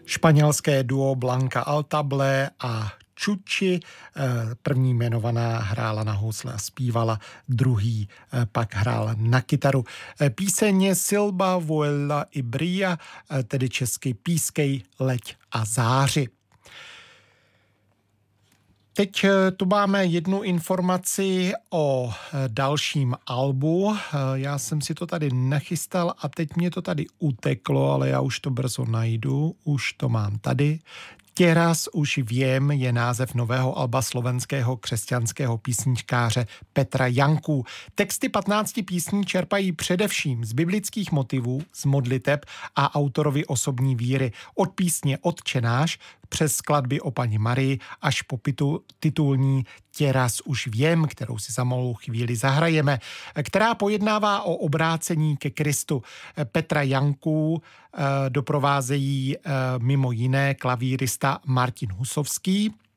Španělské duo Blanca Altable a Čuči. První jmenovaná hrála na housle a zpívala, druhý pak hrál na kytaru. Píseň Silba Vuela i Bria, tedy česky Pískej, leď a záři. Teď tu máme jednu informaci o dalším albu. Já jsem si to tady nachystal a teď mě to tady uteklo, ale já už to brzo najdu. Už to mám tady. Těraz už vím je název nového alba slovenského křesťanského písničkáře Petra Janku. Texty 15 písní čerpají především z biblických motivů, z modliteb a autorovi osobní víry. Od písně Otče náš přes skladby o Panně Marii až po titulní Těraz už vím, kterou si za malou chvíli zahrajeme, která pojednává o obrácení ke Kristu. Petra Janku doprovázejí mimo jiné klavírista Martin Husovský,